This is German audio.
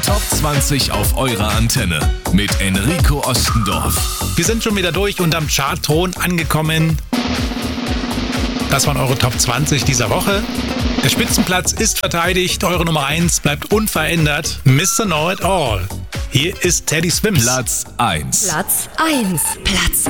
Top 20 auf eurer Antenne mit Enrico Ostendorf. Wir sind schon wieder durch und am Chartthron angekommen. Das waren eure Top 20 dieser Woche. Der Spitzenplatz ist verteidigt. Eure Nummer 1 bleibt unverändert. Mr. Know It All. Hier ist Teddy Swims. Platz 1. Platz 1. Platz